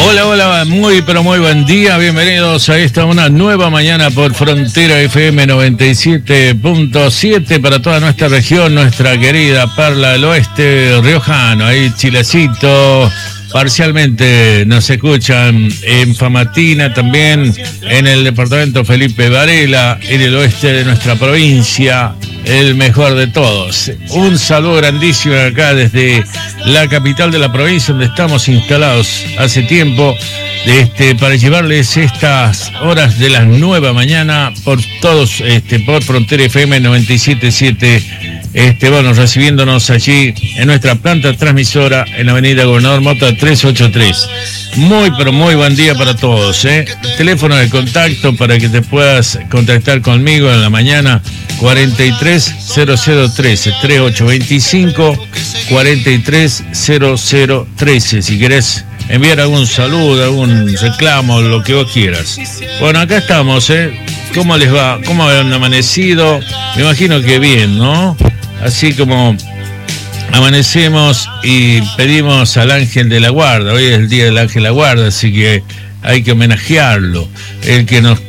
Hola, hola, muy pero muy buen día, bienvenidos a esta una nueva mañana por Frontera FM 97.7 para toda nuestra región, nuestra querida Perla del Oeste riojano, ahí Chilecito, parcialmente nos escuchan en Famatina, también en el departamento Felipe Varela, en el oeste de nuestra provincia, el mejor de todos. Un saludo grandísimo acá desde la capital de la provincia donde estamos instalados hace tiempo para llevarles estas horas de las 9 mañana por todos, por Frontera FM 97.7, bueno, recibiéndonos allí en nuestra planta transmisora en la avenida Gobernador Mota 383. Muy pero muy buen día para todos, Teléfono de contacto para que te puedas contactar conmigo en la mañana, 430013 3825 430013. Si querés enviar algún saludo, algún reclamo, lo que vos quieras. Bueno, acá estamos, ¿Cómo les va? ¿Cómo han amanecido? Me imagino que bien, ¿no? Así como amanecemos y pedimos al ángel de la guarda. Hoy es el día del ángel de la guarda, así que hay que homenajearlo. El que nos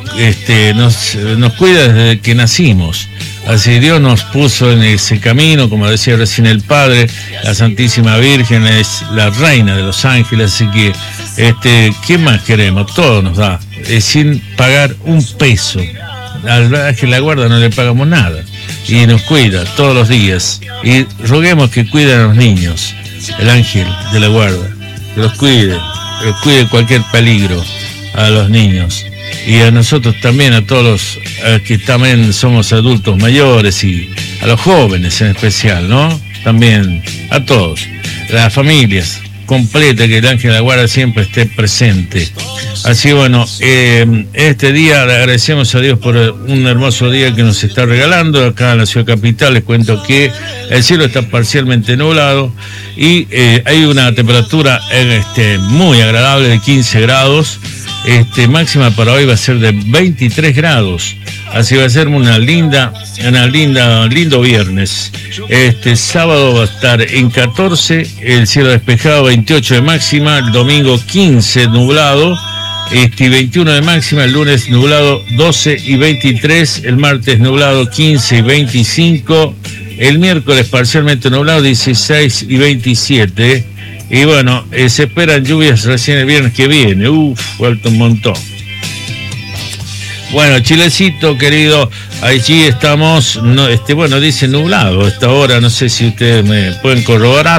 cuida desde que nacimos. Así Dios nos puso en ese camino, como decía recién el Padre. La Santísima Virgen es la reina de los ángeles, así que ¿qué más queremos? Todo nos da, sin pagar un peso. Al ángel de la guarda no le pagamos nada y nos cuida todos los días, y roguemos que cuiden a los niños, el ángel de la guarda, que los cuide cualquier peligro a los niños, y a nosotros también, a todos los que también somos adultos mayores, y a los jóvenes en especial, ¿no? También a todos, las familias completa, que el ángel de la guarda siempre esté presente. Así bueno, este día le agradecemos a Dios por un hermoso día que nos está regalando acá en la ciudad capital. Les cuento que el cielo está parcialmente nublado y hay una temperatura muy agradable de 15 grados. Máxima para hoy va a ser de 23 grados. Así va a ser un lindo viernes. Sábado va a estar en 14, el cielo despejado, 28 de máxima, el domingo 15 nublado, 21 de máxima, el lunes nublado 12 y 23, el martes nublado 15 y 25, el miércoles parcialmente nublado 16 y 27. Y bueno, se esperan lluvias recién el viernes que viene. Falta un montón. Bueno, Chilecito, querido, allí estamos, dice nublado a esta hora, no sé si ustedes me pueden corroborar.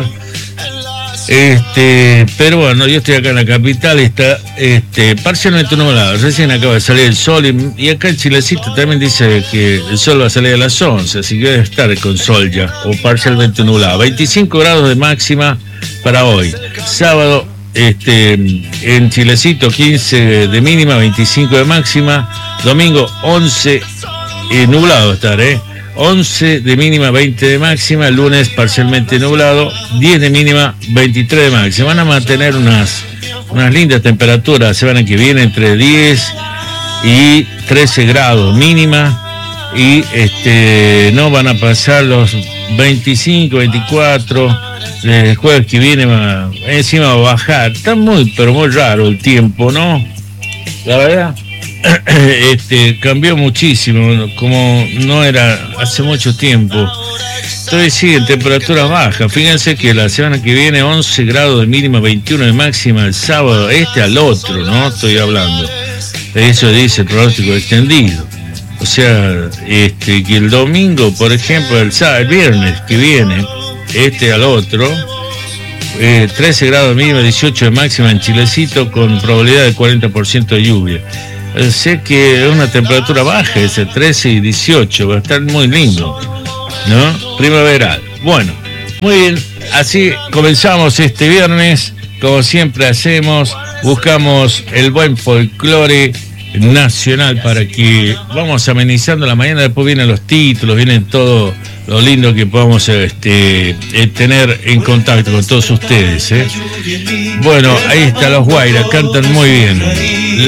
Pero bueno, yo estoy acá en la capital, está parcialmente nublado, recién acaba de salir el sol, y acá en Chilecito también dice que el sol va a salir a las 11, así que debe estar con sol ya, o parcialmente nublado. 25 grados de máxima para hoy. Sábado, en Chilecito 15 de mínima, 25 de máxima. Domingo 11, nublado estar, 11 de mínima, 20 de máxima. El lunes parcialmente nublado, 10 de mínima, 23 de máxima. Van a mantener unas lindas temperaturas semana que viene, entre 10 y 13 grados mínima, y no van a pasar los 25, 24. El jueves que viene encima va a bajar. Está muy pero muy raro el tiempo, ¿no? La verdad, cambió muchísimo, como no era hace mucho tiempo. Entonces sí, en temperaturas bajas. Fíjense que la semana que viene 11 grados de mínima, 21 de máxima, el sábado al otro, ¿no? Estoy hablando. Eso dice el pronóstico extendido. O sea, que el domingo, por ejemplo, el viernes que viene, al otro, 13 grados de mínima, 18 de máxima en Chilecito, con probabilidad de 40% de lluvia. Sé que es una temperatura baja, ese 13 y 18, va a estar muy lindo, ¿no? Primaveral. Bueno, muy bien, así comenzamos este viernes, como siempre hacemos, buscamos el buen folclore nacional para que vamos amenizando la mañana. Después vienen los títulos, vienen todo lo lindo que podamos tener en contacto con todos ustedes, Bueno, ahí está los Guaira, cantan muy bien.